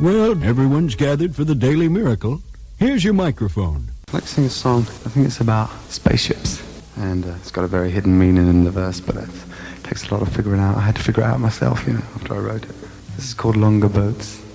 Well, everyone's gathered for the Daily Miracle. Here's your microphone. I'd like to sing a song. I think it's about spaceships. And it's got a very hidden meaning in the verse, but it takes a lot of figuring out. I had to figure it out myself, after I wrote it. This is called Longer Boats.